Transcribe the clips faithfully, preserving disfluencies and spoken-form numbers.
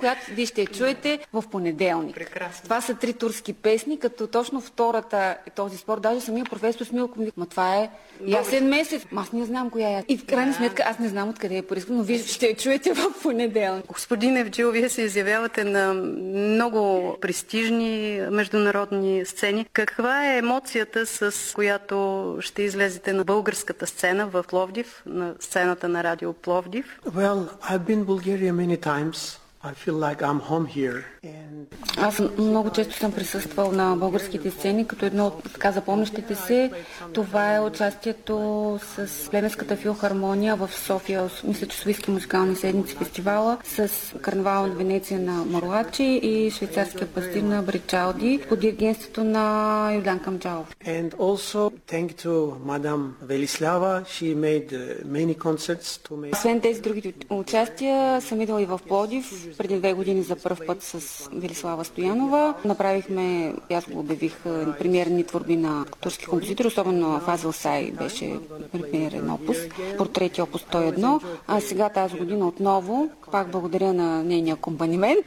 която вие ще я чуете в понеделник. Прекрасно. Това са три турски песни, като точно втората е този спор. Даже самия професор Смилко ми ма това е ясен месец. Аз не знам коя е. И в крайна да. сметка аз не знам откъде е порискал, но вие ще я чуете в понеделник. Господин Евджил, вие се изявявате на много престижни международни сцени. Каква е емоцията, с която ще излезете на българската сцена в Пловдив, на сцената на Радио Пловдив? Well, I've been in Bulgaria many times. I feel like I'm home here. And... Аз много често съм присъствал на българските сцени, като едно от така запомнящите се. Това е участието с Плевенската филхармония в София, мисля, че Софийски музикални седмици фестивала, с карнавала на Венеция на Марлачи и швейцарския пастир на Бричалди под диригентството на Юлиан Камджалов. And also thank to Madame Велислава, she made many concerts to make... Освен тези други участия, съм идвала и в Пловдив преди две години за първ път с Велислава Стоянова. Направихме, аз го обявих, премиерни творби на турски композитори, особено Фазил Сай беше премиерен опус, портрети опус сто и едно, а сега тази година отново, пак благодаря на нейния акомпанимент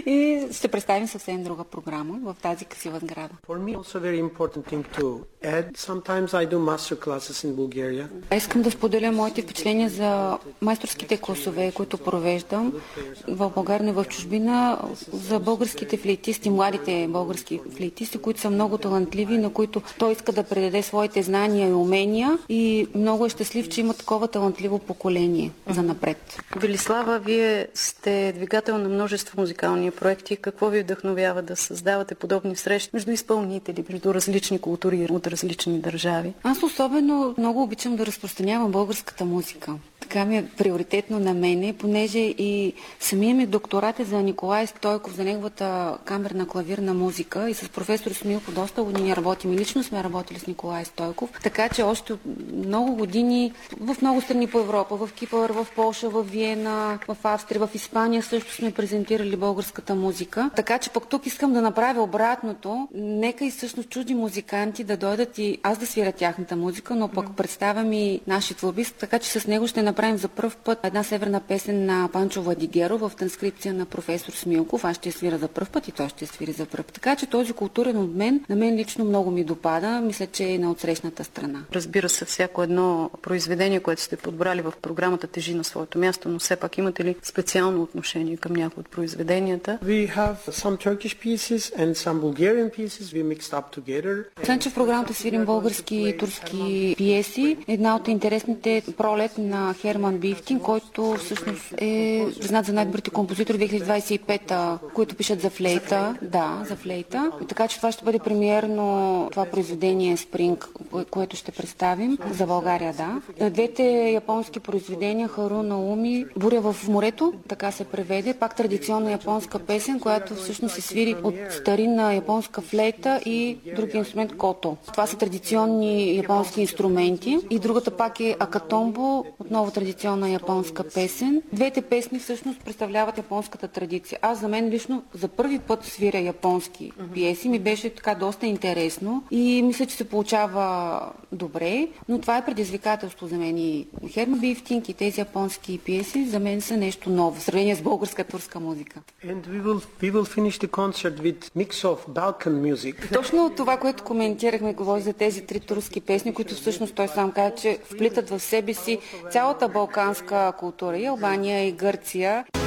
и ще представим съвсем друга програма в тази красива сграда. For me also very important thing to add, sometimes I do master classes in Bulgaria. Искам да споделя моите впечатления за майсторските класове, които провеждам в България и в чужбина, за българските флейтисти, младите български флейтисти, които са много талантливи, на които той иска да предаде своите знания и умения и много е щастлив, че има такова талантливо поколение за напред. Велислава, вие сте двигател на множество музикални проекти. Какво ви вдъхновява да създавате подобни срещи между изпълнители, между различни култури от различни държави? Аз особено много обичам да разпространявам българската музика. Така ми е приоритетно на мене, понеже и самия ми докторат е за Николай Стойков, за неговата камерна клавирна музика и с професор Смилко доста години работим и лично сме работили с Николай Стойков, така че още много години в много страни по Европа, в Кипър, в Полша, в Виена, в Австрия, в Испания също сме презентирали българската музика, така че пък тук искам да направя обратното, нека и всъщност чужди музиканти да дойдат и аз да свиря тяхната музика, но пък представям и нашия творбист, така че с него ще направим за пръв път една северна песен на Панчо Владигеро в транскрипция на професор Смилков. Аз ще свира за пръв път и той ще свири за пръв. Така че този културен обмен на мен лично много ми допада. Мисля, че е на отсрещната страна. Разбира се, всяко едно произведение, което сте подбрали в програмата, тежи на своето място, но все пак имате ли специално отношение към някои от произведенията? We have some Turkish pieces and some Bulgarian pieces we mixed up together. Освен, че в програмата свирим български и турски пиеси, една от интересните Пролет на Херман Бифтин, който всъщност е признат за най-добрите композитори две хиляди двадесет и пета, които пишат за флейта. Да, за флейта. И така че това ще бъде премиерно това произведение Спринг, което ще представим за България, да. Двете японски произведения Харуна Уми, Буря в морето, така се преведе, пак традиционна японска песен, която всъщност се свири от старинна японска флейта и други инструмент кото. Това са традиционни японски инструменти и другата пак е Акатомбо, отново традиционна японска песен. Двете песни всъщност представляват японската традиция. Аз за мен лично за първи път свиря японски пиеси. Ми беше така доста интересно и мисля, че се получава добре, но това е предизвикателство за мен и Херман Бифтинг и тези японски пиеси за мен са нещо ново в сравнение с българска турска музика. And we will, we will finish the concert with mix of Balkan music. Точно това, което коментирахме, говори за тези три турски песни, които всъщност той сам каза, че вплитат в себе си цялата балканска култура, и Албания, и Гърция.